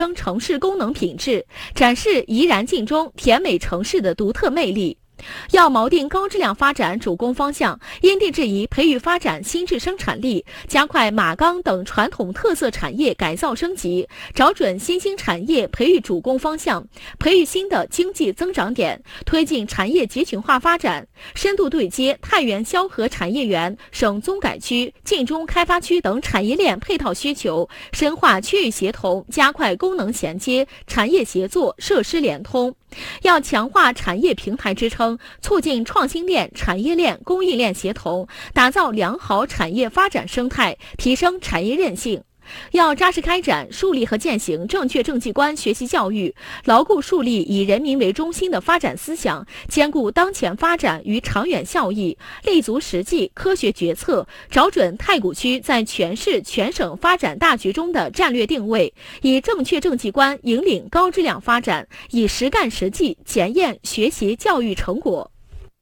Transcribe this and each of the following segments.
城市功能品质，展示怡然境中甜美城市的独特魅力。要锚定高质量发展主攻方向，因地制宜培育发展新质生产力，加快马钢等传统特色产业改造升级，找准新兴产业培育主攻方向，培育新的经济增长点，推进产业集群化发展，深度对接太原萧河产业园、省综改区、晋中开发区等产业链配套需求，深化区域协同，加快功能衔接、产业协作、设施联通。要强化产业平台支撑，促进创新链、产业链、供应链协同，打造良好产业发展生态，提升产业韧性。要扎实开展树立和践行正确政绩观学习教育，牢固树立以人民为中心的发展思想，兼顾当前发展与长远效益，立足实际科学决策，找准太谷区在全市全省发展大局中的战略定位，以正确政绩观引领高质量发展，以实干实际检验学习教育成果。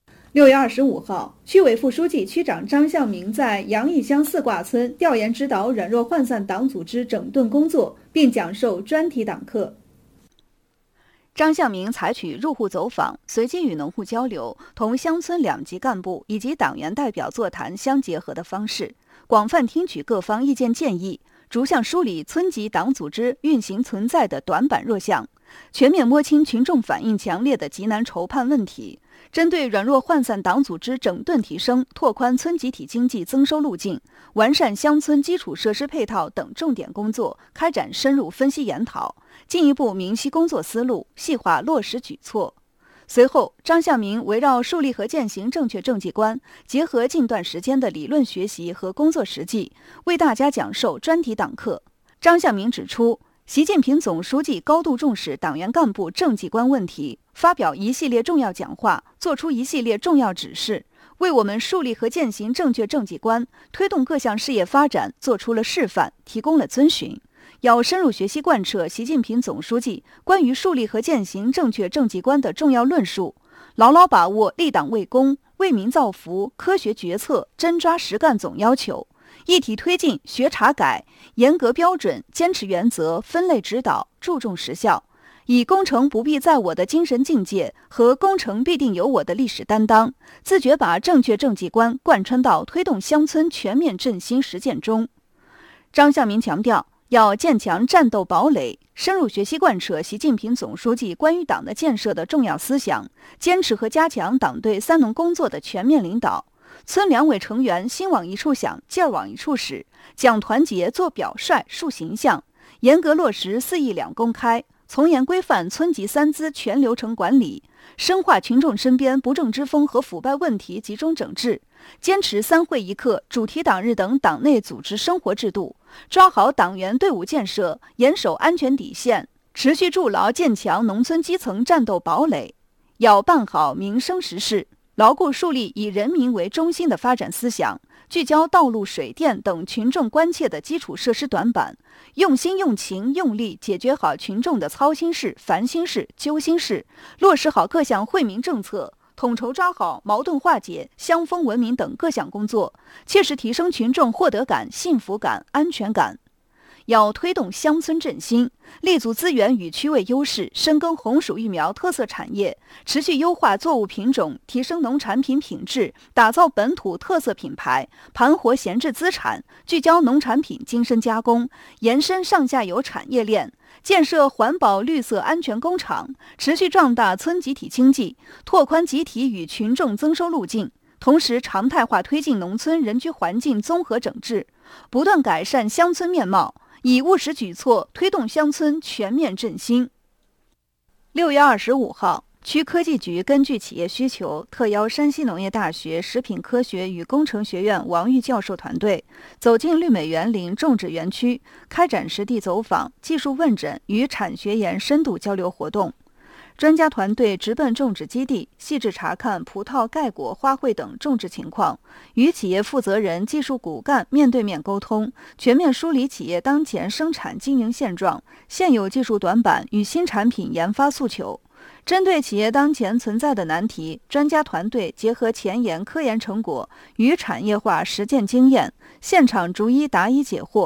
6月25号，区委副书记、区长张向明在杨义乡四挂村调研指导软弱涣散党组织整顿工作，并讲授专题党课。 张向明采取入户走访、随机与农户交流、同乡村两级干部以及党员代表座谈相结合的方式，广泛听取各方意见建议，逐项梳理村级党组织运行存在的短板弱项，全面摸清群众反映强烈的急难筹盼问题。针对软弱涣散党组织整顿提升、拓宽村集体经济增收路径、完善乡村基础设施配套等重点工作开展深入分析研讨，进一步明晰工作思路，细化落实举措。随后，张向明围绕树立和践行正确政绩观，结合近段时间的理论学习和工作实际，为大家讲授专题党课。张向明指出，习近平总书记高度重视党员干部政绩观问题，发表一系列重要讲话，作出一系列重要指示，为我们树立和践行正确政绩观、推动各项事业发展做出了示范，提供了遵循。要深入学习贯彻习近平总书记关于树立和践行正确政绩观的重要论述，牢牢把握立党为公、为民造福、科学决策、真抓实干总要求，一体推进学查改，严格标准，坚持原则，分类指导，注重实效，以工程不必在我的精神境界和工程必定有我的历史担当，自觉把正确政绩观贯穿到推动乡村全面振兴实践中。张向明强调，要建强战斗堡垒，深入学习贯彻习近平总书记关于党的建设的重要思想，坚持和加强党对三农工作的全面领导。村两委成员心往一处想，劲儿往一处使，讲团结，做表率，树形象，严格落实4议2公开，从严规范村级三资全流程管理，深化群众身边不正之风和腐败问题集中整治，坚持3会1课、主题党日等党内组织生活制度，抓好党员队伍建设，严守安全底线，持续筑牢建强农村基层战斗堡垒。要办好民生实事，牢固树立以人民为中心的发展思想，聚焦道路、水电等群众关切的基础设施短板，用心用情用力解决好群众的操心事、烦心事、揪心事，落实好各项惠民政策，统筹抓好矛盾化解、乡风文明等各项工作，切实提升群众获得感、幸福感、安全感。要推动乡村振兴，立足资源与区位优势，深耕红薯育苗特色产业，持续优化作物品种，提升农产品品质，打造本土特色品牌，盘活闲置资产，聚焦农产品精深加工，延伸上下游产业链，建设环保绿色安全工厂，持续壮大村集体经济，拓宽集体与群众增收路径，同时常态化推进农村人居环境综合整治，不断改善乡村面貌，以务实举措推动乡村全面振兴。6月25号，区科技局根据企业需求，特邀山西农业大学食品科学与工程学院王玉教授团队走进绿美园林种植园区，开展实地走访、技术问诊与产学研深度交流活动。专家团队直奔种植基地，细致查看葡萄、盖果、花卉等种植情况，与企业负责人、技术骨干面对面沟通，全面梳理企业当前生产经营现状、现有技术短板与新产品研发诉求。针对企业当前存在的难题，专家团队结合前沿科研成果与产业化实践经验，现场逐一答疑解惑，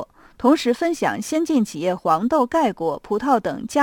同时分享先进企业黄豆、盖果、葡萄等